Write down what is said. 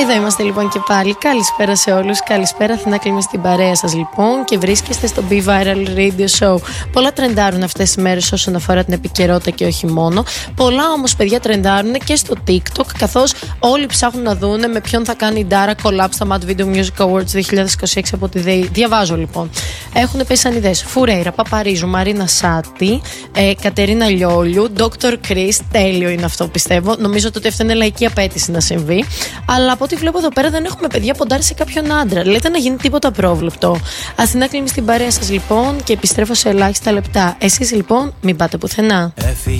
Εδώ είμαστε λοιπόν και πάλι. Καλησπέρα σε όλους. Καλησπέρα, Αθηνά Κλίμα στην παρέα σας λοιπόν. Και βρίσκεστε στο Be Viral Radio Show. Πολλά τρεντάρουν αυτές τις μέρες όσον αφορά την επικαιρότητα και όχι μόνο. Πολλά όμως, παιδιά, τρεντάρουν και στο TikTok. Καθώς όλοι ψάχνουν να δούνε με ποιον θα κάνει η Dara collab στα Mad Video Music Awards 2026 από τη ΔΕΗ. Διαβάζω λοιπόν. Έχουν πέσει σαν ιδέες Φουρέιρα, Παπαρίζου, Μαρίνα Σάτι, Κατερίνα Λιόλιου, Dr. Chris. Τέλειο είναι αυτό, πιστεύω. Νομίζω ότι αυτό είναι λαϊκή απέτηση να συμβεί. Αλλά από ό,τι βλέπω εδώ πέρα δεν έχουμε παιδιά ποντάρει σε κάποιον άντρα. Λέτε να γίνει τίποτα πρόβλεπτο. Αθηνά Κλίμα στην παρέα σας λοιπόν και επιστρέφω σε ελάχιστα λεπτά. Εσείς λοιπόν μην πάτε πουθενά.